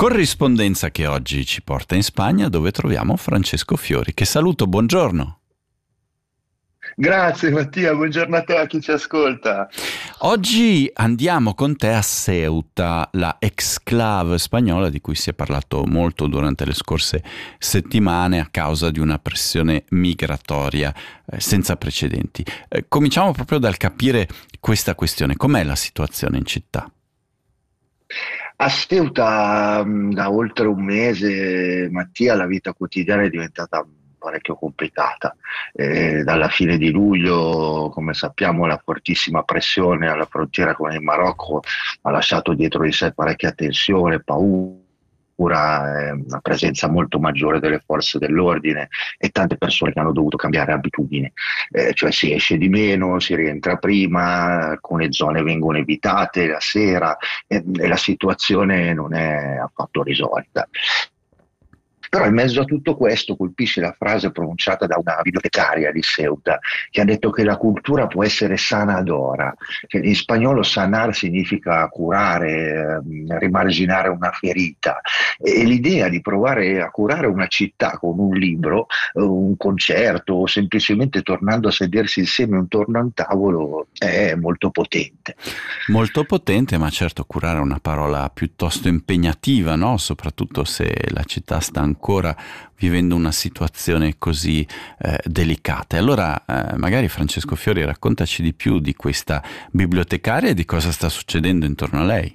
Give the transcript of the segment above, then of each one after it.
Corrispondenza che oggi ci porta in Spagna, dove troviamo Francesco Fiori, che saluto, buongiorno. Grazie Mattia, buongiorno a te, a chi ci ascolta. Oggi andiamo con te a Ceuta, la exclave spagnola di cui si è parlato molto durante le scorse settimane a causa di una pressione migratoria senza precedenti. Cominciamo proprio dal capire questa questione. Com'è la situazione in città? A Ceuta da oltre un mese, Mattia, la vita quotidiana è diventata parecchio complicata. Dalla fine di luglio, come sappiamo, la fortissima pressione alla frontiera con il Marocco ha lasciato dietro di sé parecchia tensione, paura, una presenza molto maggiore delle forze dell'ordine e tante persone che hanno dovuto cambiare abitudini. Cioè si esce di meno, si rientra prima, alcune zone vengono evitate la sera e la situazione non è affatto risolta. Però in mezzo a tutto questo colpisce la frase pronunciata da una bibliotecaria di Ceuta che ha detto che la cultura può essere sanadora. Cioè, in spagnolo sanar significa curare, rimarginare una ferita. E l'idea di provare a curare una città con un libro, un concerto o semplicemente tornando a sedersi insieme intorno a un tavolo è molto potente. Molto potente, ma certo curare è una parola piuttosto impegnativa, no? Soprattutto se la città sta ancora vivendo una situazione così delicata. E allora magari Francesco Fiori raccontaci di più di questa bibliotecaria e di cosa sta succedendo intorno a lei.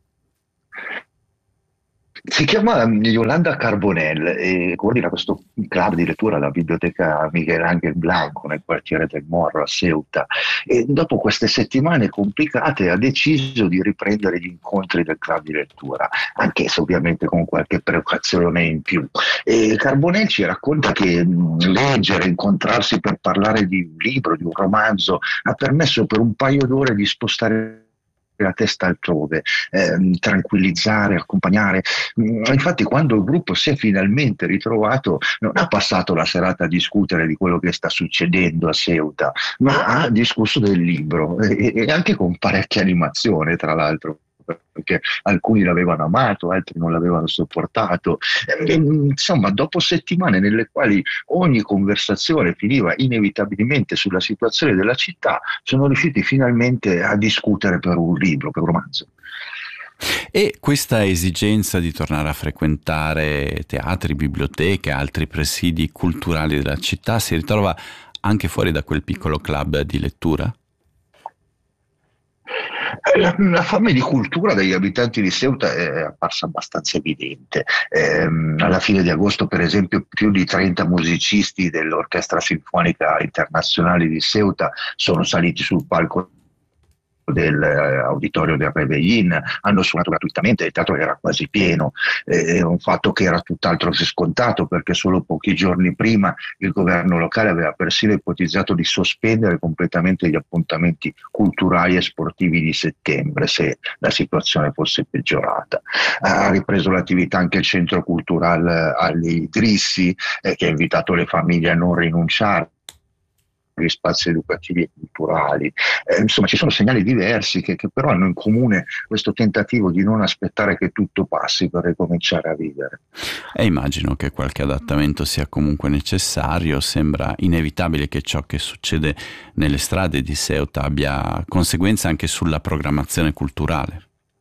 Si chiama Yolanda Carbonell e coordina questo club di lettura alla biblioteca Miguel Ángel Blanco nel quartiere del Morro a Ceuta e dopo queste settimane complicate ha deciso di riprendere gli incontri del club di lettura, anche se ovviamente con qualche precauzione in più. E Carbonell ci racconta che leggere, incontrarsi per parlare di un libro, di un romanzo, ha permesso per un paio d'ore di spostare la testa altrove, tranquillizzare, accompagnare. Infatti quando il gruppo si è finalmente ritrovato non ha passato la serata a discutere di quello che sta succedendo a Ceuta, ma ha discusso del libro e anche con parecchia animazione, tra l'altro, perché alcuni l'avevano amato, altri non l'avevano sopportato. Insomma, dopo settimane nelle quali ogni conversazione finiva inevitabilmente sulla situazione della città, sono riusciti finalmente a discutere per un libro, per un romanzo. E questa esigenza di tornare a frequentare teatri, biblioteche, altri presidi culturali della città si ritrova anche fuori da quel piccolo club di lettura? La fame di cultura degli abitanti di Ceuta è apparsa abbastanza evidente. Alla fine di agosto, per esempio, più di 30 musicisti dell'Orchestra Sinfonica Internazionale di Ceuta sono saliti sul palco dell'auditorio del Rebellin, hanno suonato gratuitamente, il teatro era quasi pieno, un fatto che era tutt'altro che scontato perché solo pochi giorni prima il governo locale aveva persino ipotizzato di sospendere completamente gli appuntamenti culturali e sportivi di settembre se la situazione fosse peggiorata. Ha ripreso l'attività anche il centro culturale agli Idrissi, che ha invitato le famiglie a non rinunciare gli spazi educativi e culturali. Insomma, ci sono segnali diversi che però hanno in comune questo tentativo di non aspettare che tutto passi per ricominciare a vivere. E immagino che qualche adattamento sia comunque necessario, sembra inevitabile che ciò che succede nelle strade di Ceuta abbia conseguenze anche sulla programmazione culturale.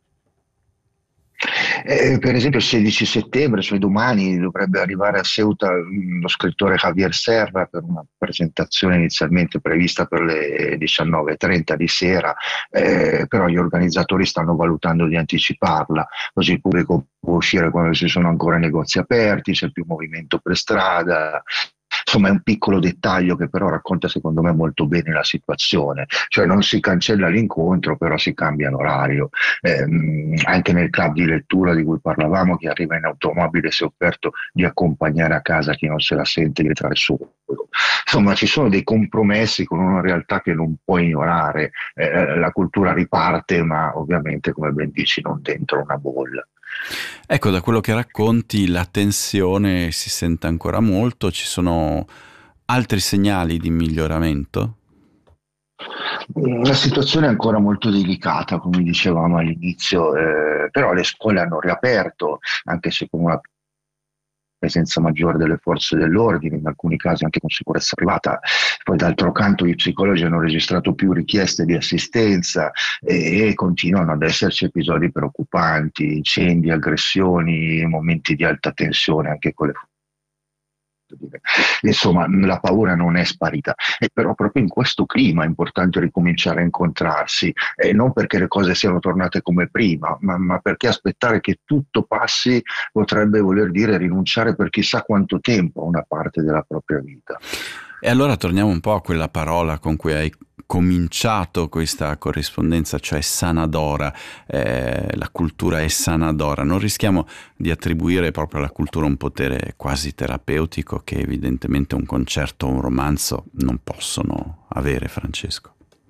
Per esempio il 16 settembre, cioè domani, dovrebbe arrivare a Ceuta lo scrittore Javier Serra per una presentazione inizialmente prevista per le 19:30 di sera, però gli organizzatori stanno valutando di anticiparla, così il pubblico può uscire quando ci sono ancora negozi aperti, c'è più movimento per strada. Insomma, è un piccolo dettaglio che però racconta secondo me molto bene la situazione, cioè non si cancella l'incontro, però si cambia l'orario. Anche nel club di lettura di cui parlavamo, chi arriva in automobile si è offerto di accompagnare a casa chi non se la sente di entrare solo. Insomma, ci sono dei compromessi con una realtà che non puoi ignorare. La cultura riparte, ma ovviamente, come ben dici, non dentro una bolla. Ecco, da quello che racconti la tensione si sente ancora molto, ci sono altri segnali di miglioramento? La situazione è ancora molto delicata, come dicevamo all'inizio, però le scuole hanno riaperto, anche se con una presenza maggiore delle forze dell'ordine, in alcuni casi anche con sicurezza privata. Poi d'altro canto i psicologi hanno registrato più richieste di assistenza e continuano ad esserci episodi preoccupanti, incendi, aggressioni, momenti di alta tensione anche con le insomma, la paura non è sparita, e però proprio in questo clima è importante ricominciare a incontrarsi, e non perché le cose siano tornate come prima, ma perché aspettare che tutto passi potrebbe voler dire rinunciare per chissà quanto tempo a una parte della propria vita. E allora torniamo un po' a quella parola con cui hai cominciato questa corrispondenza, cioè sanadora. La cultura è sanadora. Non rischiamo di attribuire proprio alla cultura un potere quasi terapeutico che evidentemente un concerto o un romanzo non possono avere, Francesco?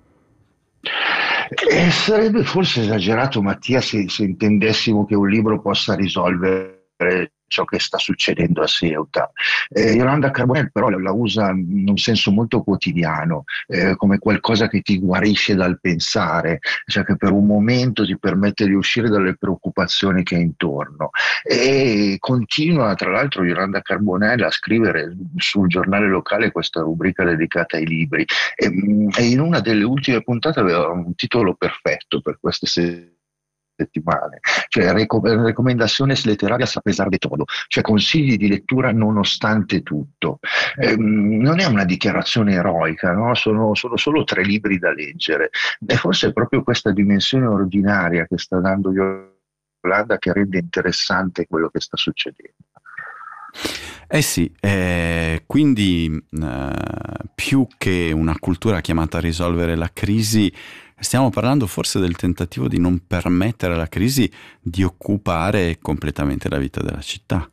Sarebbe forse esagerato, Mattia, se intendessimo che un libro possa risolvere ciò che sta succedendo a Ceuta. Yolanda Carbonell però la usa in un senso molto quotidiano, come qualcosa che ti guarisce dal pensare, cioè che per un momento ti permette di uscire dalle preoccupazioni che hai intorno. E continua, tra l'altro, Yolanda Carbonell a scrivere sul giornale locale questa rubrica dedicata ai libri. E in una delle ultime puntate aveva un titolo perfetto per queste settimane, cioè recomendaciones literarias a pesar de todo, cioè consigli di lettura nonostante tutto. Non è una dichiarazione eroica, no? Sono solo 3 libri da leggere, e forse è proprio questa dimensione ordinaria che sta dando Yolanda che rende interessante quello che sta succedendo. Eh sì, quindi più che una cultura chiamata a risolvere la crisi, stiamo parlando forse del tentativo di non permettere alla crisi di occupare completamente la vita della città.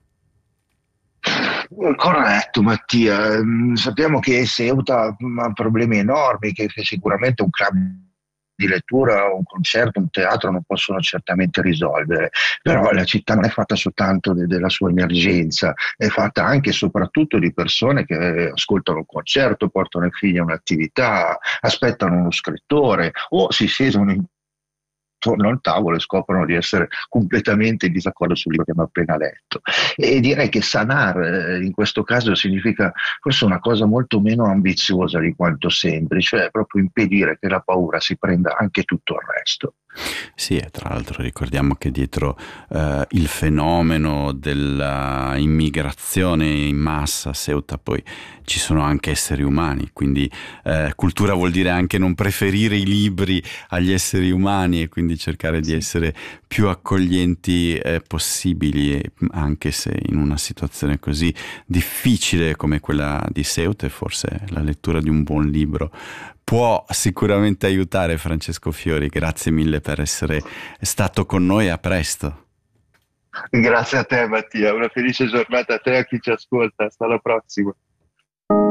Corretto, Mattia. Sappiamo che Ceuta ha problemi enormi, che sicuramente un club di lettura, un concerto, un teatro non possono certamente risolvere, però la città non è fatta soltanto della sua emergenza, è fatta anche e soprattutto di persone che ascoltano un concerto, portano i figli a un'attività, aspettano uno scrittore o si siedono intorno al tavolo e scoprono di essere completamente in disaccordo sul libro che abbiamo appena letto. E direi che sanar in questo caso significa forse una cosa molto meno ambiziosa di quanto sembri, cioè proprio impedire che la paura si prenda anche tutto il resto. Sì, e tra l'altro ricordiamo che dietro il fenomeno della immigrazione in massa a Ceuta poi ci sono anche esseri umani, quindi cultura vuol dire anche non preferire i libri agli esseri umani e quindi cercare di essere più accoglienti possibili, anche se in una situazione così difficile come quella di Ceuta, forse la lettura di un buon libro può sicuramente aiutare. Francesco Fiori, grazie mille per essere stato con noi, a presto. Grazie a te Mattia, una felice giornata a te e a chi ci ascolta, hasta la prossima.